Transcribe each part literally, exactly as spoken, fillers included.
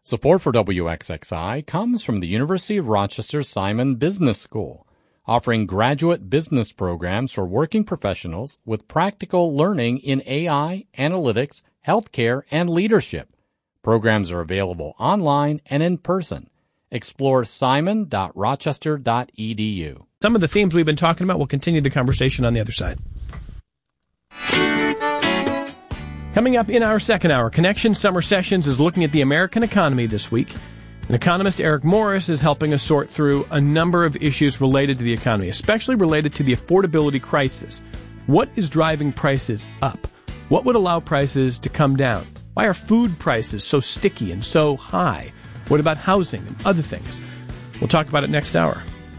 Support for W X X I comes from the University of Rochester Simon Business School, offering graduate business programs for working professionals with practical learning in A I, analytics, healthcare, and leadership. Programs are available online and in person. Explore simon dot rochester dot e d u. Some of the themes we've been talking about, we'll continue the conversation on the other side. Coming up in our second hour, Connection Summer Sessions is looking at the American economy this week. And economist Eric Morris is helping us sort through a number of issues related to the economy, especially related to the affordability crisis. What is driving prices up? What would allow prices to come down? Why are food prices so sticky and so high? What about housing and other things? We'll talk about it next hour.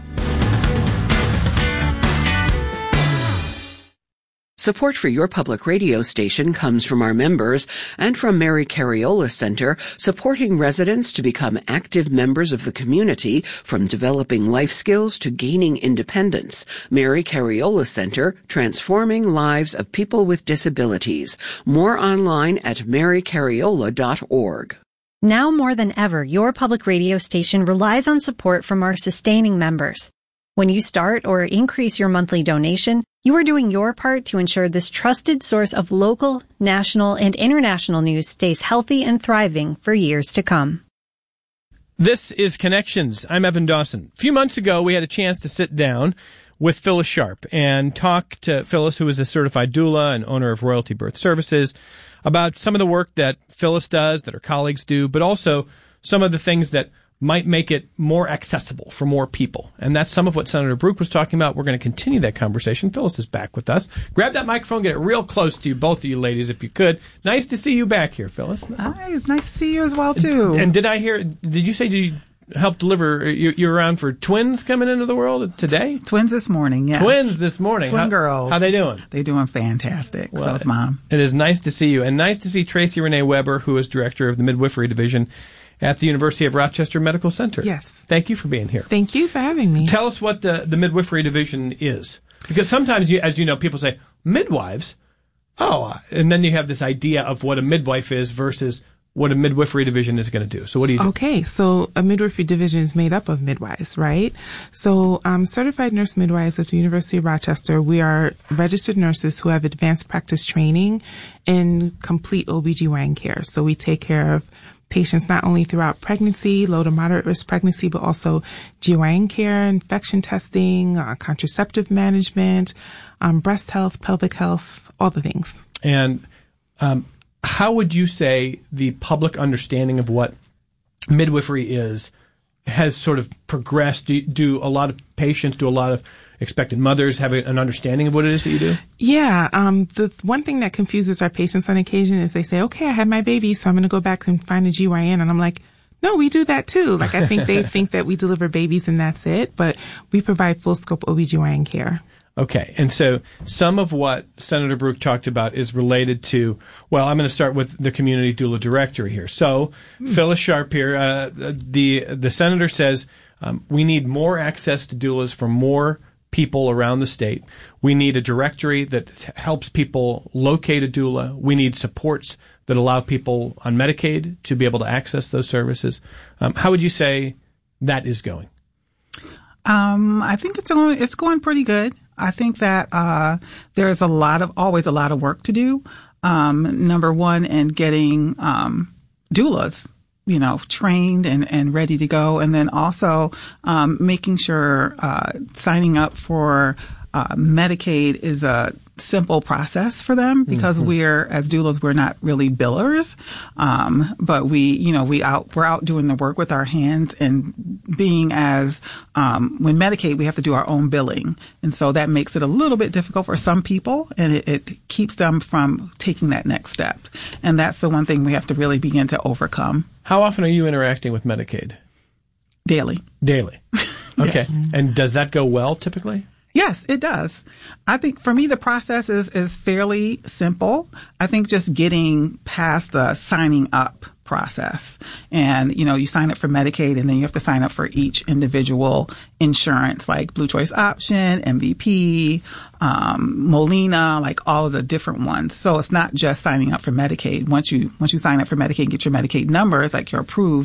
Support for your public radio station comes from our members and from Mary Cariola Center, supporting residents to become active members of the community, from developing life skills to gaining independence. Mary Cariola Center, transforming lives of people with disabilities. More online at mary cariola dot org. Now more than ever, your public radio station relies on support from our sustaining members. When you start or increase your monthly donation, you are doing your part to ensure this trusted source of local, national, and international news stays healthy and thriving for years to come. This is Connections. I'm Evan Dawson. A few months ago, we had a chance to sit down with Phyllis Sharp and talk to Phyllis, who is a certified doula and owner of Royalty Birth Services, about some of the work that Phyllis does, that her colleagues do, but also some of the things that might make it more accessible for more people. And that's some of what Senator Brook was talking about. We're going to continue that conversation. Phyllis is back with us. Grab that microphone, get it real close to you, both of you ladies, if you could. Nice to see you back here, Phyllis. Hi, it's nice to see you as well, too. And did I hear, did you say you helped deliver, you, you're around for twins coming into the world today? Twins this morning, yes. Twins this morning. Twin how, girls. How they doing? They doing fantastic. Well, so is Mom. It is nice to see you. And nice to see Tracy Renee Weber, who is director of the Midwifery Division at the University of Rochester Medical Center. Yes. Thank you for being here. Thank you for having me. Tell us what the, the midwifery division is. Because sometimes, you, as you know, people say, midwives? Oh, and then you have this idea of what a midwife is versus what a midwifery division is going to do. So what do you do? Okay, so a midwifery division is made up of midwives, right? So um, certified nurse midwives at the University of Rochester, we are registered nurses who have advanced practice training in complete O B G Y N care. So we take care of patients not only throughout pregnancy, low to moderate risk pregnancy, but also G Y N care, infection testing, uh, contraceptive management, um, breast health, pelvic health, all the things. And um, how would you say the public understanding of what midwifery is has sort of progressed? Do, do a lot of patients, do a lot of expectant mothers have an understanding of what it is that you do? Yeah. Um, the one thing that confuses our patients on occasion is they say, okay, I had my baby, so I'm going to go back and find a G Y N. And I'm like, no, we do that too. Like, I think they think that we deliver babies and that's it, but we provide full scope O B G Y N care. Okay. And so some of what Senator Brook talked about is related to, well, I'm going to start with the Community Doula Directory here. So mm. Phyllis Sharp here, uh, the, the senator says, um, we need more access to doulas for more people around the state. We need a directory that helps people locate a doula. We need supports that allow people on Medicaid to be able to access those services. Um, how would you say that is going? Um, I think it's going, it's going pretty good. I think that, uh, there's a lot of, always a lot of work to do. Um, number one, in getting, um, doulas, you know, trained and, and ready to go. And then also, um, making sure, uh, signing up for, uh, Medicaid is a simple process for them, because mm-hmm. we're, as doulas, we're not really billers. Um, but we, you know, we out, we're out doing the work with our hands, and being as, um, when Medicaid, we have to do our own billing. And so that makes it a little bit difficult for some people, and it, it keeps them from taking that next step. And that's the one thing we have to really begin to overcome. How often are you interacting with Medicaid? Daily. Daily. Okay. Yeah. And does that go well typically? Yes, it does. I think for me, the process is, is fairly simple. I think just getting past the signing up process. And, you know, you sign up for Medicaid, and then you have to sign up for each individual insurance, like Blue Choice Option, M V P, um, Molina, like all of the different ones. So it's not just signing up for Medicaid. Once you, once you sign up for Medicaid and get your Medicaid number, like you're approved,